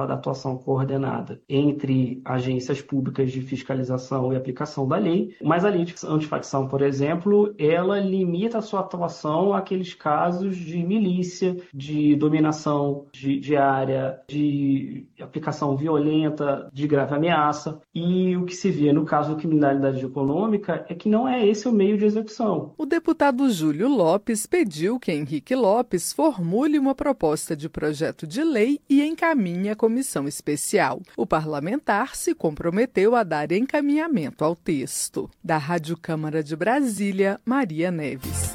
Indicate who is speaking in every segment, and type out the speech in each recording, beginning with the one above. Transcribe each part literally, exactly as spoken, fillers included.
Speaker 1: fala da atuação coordenada entre agências públicas de fiscalização e aplicação da lei, mas a lei antifacção, por exemplo, ela limita a sua atuação àqueles casos de milícia, de dominação de, de área, de aplicação violenta, de grave ameaça. E o que se vê no caso da criminalidade econômica é que não é esse o meio de execução.
Speaker 2: O deputado Júlio Lopes pediu que Henrique Lopes formule uma proposta de projeto de lei e encaminhe à comissão especial. O parlamentar se comprometeu a dar encaminhamento ao texto. Da Rádio Câmara de Brasília, Maria Neves.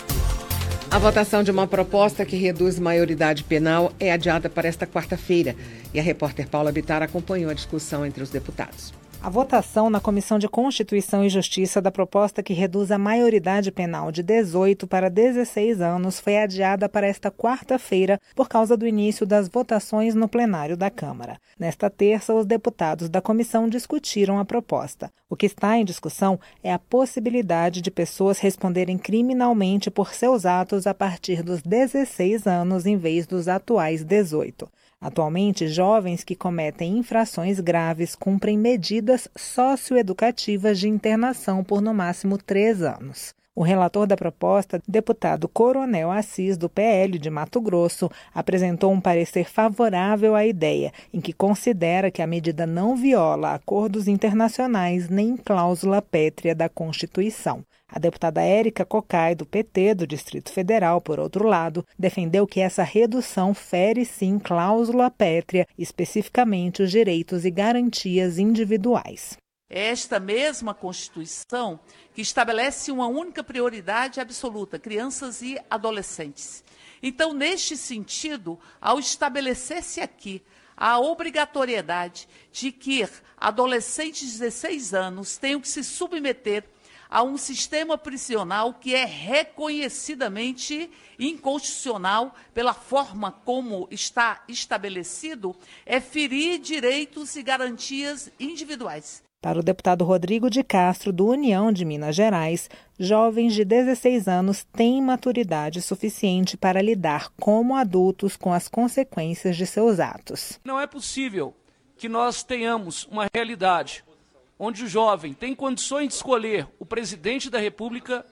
Speaker 3: A votação de uma proposta que reduz maioridade penal é adiada para esta quarta-feira e a repórter Paula Bittar acompanhou a discussão entre os deputados.
Speaker 4: A votação na Comissão de Constituição e Justiça da proposta que reduz a maioridade penal de dezoito para dezesseis anos foi adiada para esta quarta-feira por causa do início das votações no plenário da Câmara. Nesta terça, os deputados da comissão discutiram a proposta. O que está em discussão é a possibilidade de pessoas responderem criminalmente por seus atos a partir dos dezesseis anos em vez dos atuais dezoito. Atualmente, jovens que cometem infrações graves cumprem medidas socioeducativas de internação por no máximo três anos. O relator da proposta, deputado Coronel Assis, do P L de Mato Grosso, apresentou um parecer favorável à ideia, em que considera que a medida não viola acordos internacionais nem cláusula pétrea da Constituição. A deputada Érica Cocai, do P T do Distrito Federal, por outro lado, defendeu que essa redução fere sim cláusula pétrea, especificamente os direitos e garantias individuais.
Speaker 5: É esta mesma Constituição que estabelece uma única prioridade absoluta, crianças e adolescentes. Então, neste sentido, ao estabelecer-se aqui a obrigatoriedade de que adolescentes de dezesseis anos tenham que se submeter a um sistema prisional que é reconhecidamente inconstitucional pela forma como está estabelecido, é ferir direitos e garantias individuais.
Speaker 4: Para o deputado Rodrigo de Castro, do União de Minas Gerais, jovens de dezesseis anos têm maturidade suficiente para lidar como adultos com as consequências de seus atos.
Speaker 6: Não é possível que nós tenhamos uma realidade onde o jovem tem condições de escolher o presidente da República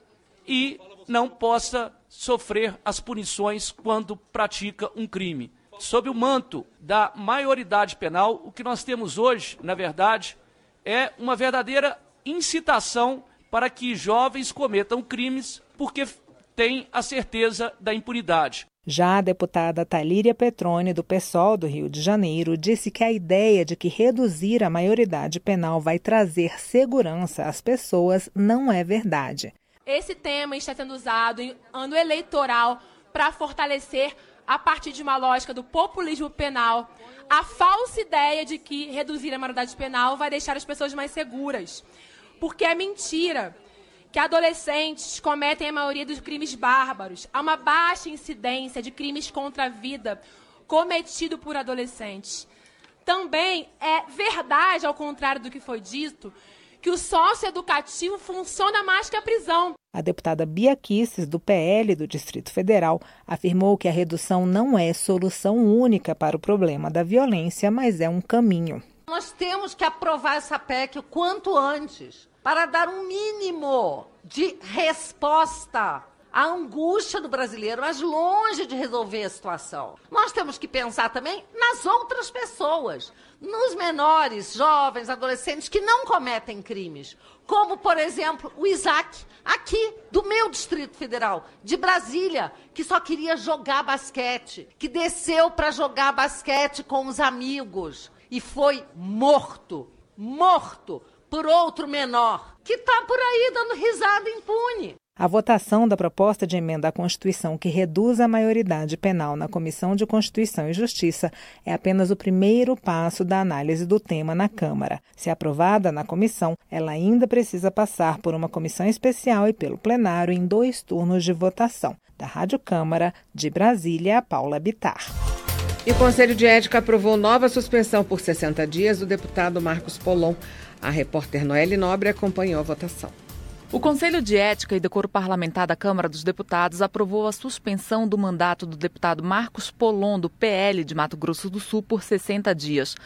Speaker 6: e não possa sofrer as punições quando pratica um crime. Sob o manto da maioridade penal, o que nós temos hoje, na verdade, é uma verdadeira incitação para que jovens cometam crimes porque têm a certeza da impunidade.
Speaker 4: Já a deputada Talíria Petroni, do PSOL do Rio de Janeiro, disse que a ideia de que reduzir a maioridade penal vai trazer segurança às pessoas não é verdade.
Speaker 7: Esse tema está sendo usado em ano eleitoral para fortalecer, a partir de uma lógica do populismo penal, a falsa ideia de que reduzir a maioridade penal vai deixar as pessoas mais seguras. Porque é mentira que adolescentes cometem a maioria dos crimes bárbaros. Há uma baixa incidência de crimes contra a vida cometido por adolescentes. Também é verdade, ao contrário do que foi dito, que o socioeducativo funciona mais que a prisão.
Speaker 4: A deputada Bia Kicis, do P L do Distrito Federal, afirmou que a redução não é solução única para o problema da violência, mas é um caminho.
Speaker 8: Nós temos que aprovar essa P E C o quanto antes, para dar um mínimo de resposta à angústia do brasileiro, mas longe de resolver a situação. Nós temos que pensar também nas outras pessoas, nos menores, jovens, adolescentes que não cometem crimes, como, por exemplo, o Isaac, aqui do meu Distrito Federal, de Brasília, que só queria jogar basquete, que desceu para jogar basquete com os amigos e foi morto, morto, por outro menor, que está por aí dando risada impune.
Speaker 4: A votação da proposta de emenda à Constituição que reduz a maioridade penal na Comissão de Constituição e Justiça é apenas o primeiro passo da análise do tema na Câmara. Se aprovada na comissão, ela ainda precisa passar por uma comissão especial e pelo plenário em dois turnos de votação. Da Rádio Câmara, de Brasília, Paula Bittar.
Speaker 3: E o Conselho de Ética aprovou nova suspensão por sessenta dias do deputado Marcos Polon. A repórter Noelle Nobre acompanhou a votação.
Speaker 2: O Conselho de Ética e Decoro Parlamentar da Câmara dos Deputados aprovou a suspensão do mandato do deputado Marcos Polon, do P L de Mato Grosso do Sul, por sessenta dias.